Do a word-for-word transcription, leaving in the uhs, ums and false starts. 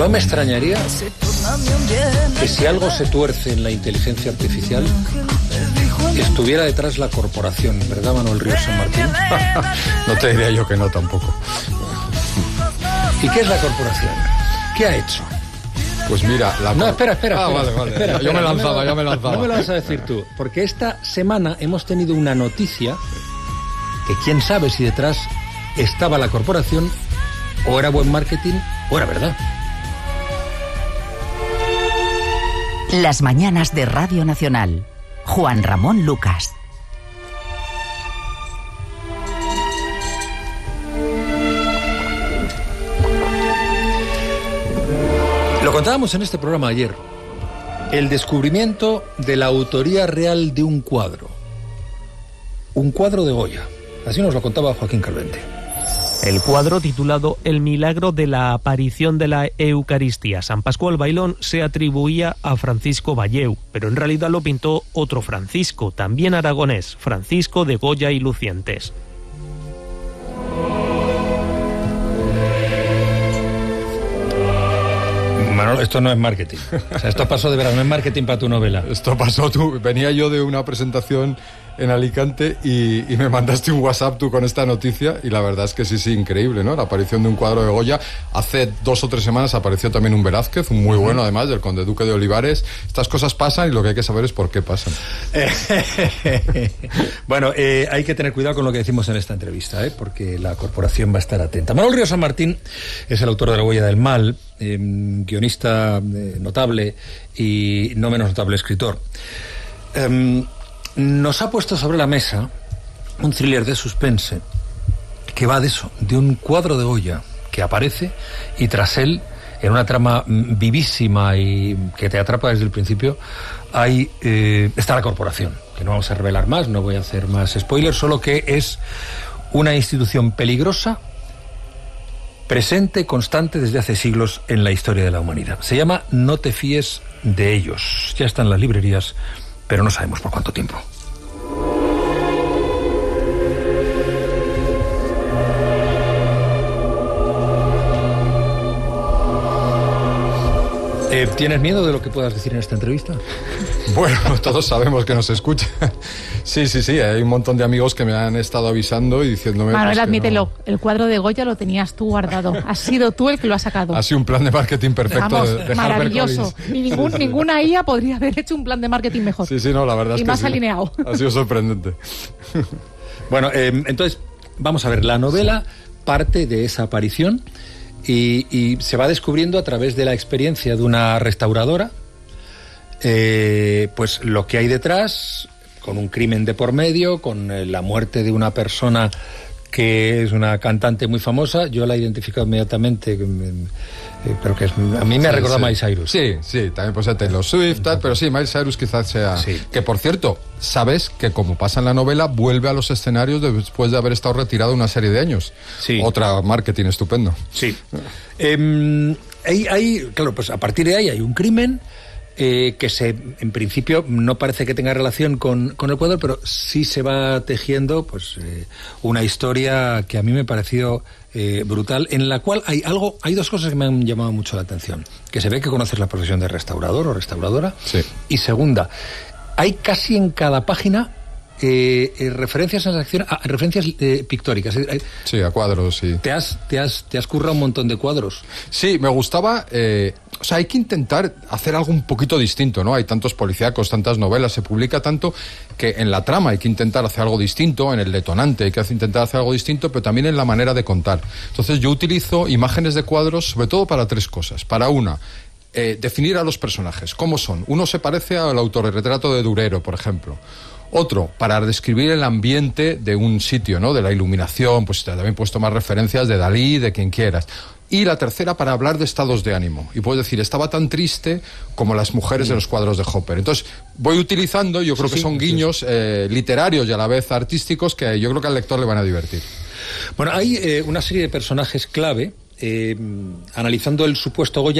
No me extrañaría que si algo se tuerce en la inteligencia artificial, estuviera detrás la corporación, ¿verdad, Manuel Ríos San Martín? No te diría yo que no tampoco. ¿Y qué es la corporación? ¿Qué ha hecho? Pues mira, la... No, espera, espera. Ah, espera, vale, vale. Espera, yo espera, me lanzaba, no me, yo me lanzaba. No me lo vas a decir tú, porque esta semana hemos tenido una noticia que quién sabe si detrás estaba la corporación, o era buen marketing, o era verdad. Las mañanas de Radio Nacional. Juan Ramón Lucas. Lo contábamos en este programa ayer. El descubrimiento de la autoría real de un cuadro. Un cuadro de Goya. Así nos lo contaba Joaquín Calvente. El cuadro titulado El milagro de la aparición de la Eucaristía San Pascual Bailón se atribuía a Francisco Valleu, pero en realidad lo pintó otro Francisco, también aragonés, Francisco de Goya y Lucientes. Manolo, esto no es marketing. O sea, esto pasó de verdad, no es marketing para tu novela. Esto pasó, tú, venía yo de una presentación en Alicante y, y me mandaste un WhatsApp tú con esta noticia y la verdad es que sí, sí, increíble, ¿no? La aparición de un cuadro de Goya. Hace dos o tres semanas apareció también un Velázquez, un muy bueno además, del conde duque de Olivares. Estas cosas pasan y lo que hay que saber es por qué pasan. Bueno, eh, hay que tener cuidado con lo que decimos en esta entrevista, ¿eh? Porque la corporación va a estar atenta. Manuel Ríos San Martín es el autor de La huella del mal, eh, guionista eh, notable y no menos notable escritor. Eh, Nos ha puesto sobre la mesa un thriller de suspense que va de eso, de un cuadro de Goya que aparece y tras él, en una trama vivísima y que te atrapa desde el principio, hay eh, está la corporación, que no vamos a revelar más, no voy a hacer más spoilers, solo que es una institución peligrosa, presente, constante desde hace siglos en la historia de la humanidad. Se llama No te fíes de ellos. Ya está en las librerías, pero no sabemos por cuánto tiempo. Eh, ¿Tienes miedo de lo que puedas decir en esta entrevista? Bueno, todos sabemos que nos escucha. Sí, sí, sí, hay un montón de amigos que me han estado avisando y diciéndome... Manuel, pues, admítelo, no. El cuadro de Goya lo tenías tú guardado. Has sido tú el que lo ha sacado. Ha sido un plan de marketing perfecto. Vamos, de, de maravilloso. Ni ningún, ninguna I A podría haber hecho un plan de marketing mejor. Sí, sí, no, la verdad y es que más sí. alineado. Ha sido sorprendente. Bueno, eh, entonces, vamos a ver, la novela parte de esa aparición y, y se va descubriendo a través de la experiencia de una restauradora, eh, pues lo que hay detrás, con un crimen de por medio, con eh, la muerte de una persona que es una cantante muy famosa. Yo la he identificado inmediatamente, eh, pero que es, a mí me ha recordado sí. a Miley Cyrus. Sí, sí, también pues a Taylor Swift, tal, pero sí, Miley Cyrus quizás sea... Sí. Que por cierto, sabes que como pasa en la novela, vuelve a los escenarios después de haber estado retirado una serie de años. Sí. Otra marketing estupendo. Sí. Eh, hay, hay, claro, pues a partir de ahí hay un crimen eh, que se, en principio no parece que tenga relación con, con el cuadro, pero sí se va tejiendo pues eh, una historia que a mí me ha parecido eh, brutal, en la cual hay algo, hay dos cosas que me han llamado mucho la atención. Que se ve que conoces la profesión de restaurador o restauradora. Sí. Y segunda, hay casi en cada página Eh, eh, referencias a, acción, a referencias eh, pictóricas. Eh, Sí, a cuadros, sí. te has, te has, te has currado un montón de cuadros. Sí, me gustaba, eh, o sea, hay que intentar hacer algo un poquito distinto, ¿no? Hay tantos policíacos, tantas novelas, se publica tanto que en la trama hay que intentar hacer algo distinto, en el detonante hay que intentar hacer algo distinto, pero también en la manera de contar. Entonces yo utilizo imágenes de cuadros sobre todo para tres cosas. Para una, eh, definir a los personajes, cómo son. Uno se parece al autorretrato de Durero, por ejemplo. Otro, para describir el ambiente de un sitio, ¿no? De la iluminación, pues también puedes tomar referencias de Dalí, de quien quieras. Y la tercera, para hablar de estados de ánimo. Y puedes decir, estaba tan triste como las mujeres de los cuadros de Hopper. Entonces, voy utilizando, yo creo sí, que sí, son guiños sí. eh, literarios y a la vez artísticos que yo creo que al lector le van a divertir. Bueno, hay eh, una serie de personajes clave, eh, analizando el supuesto Goya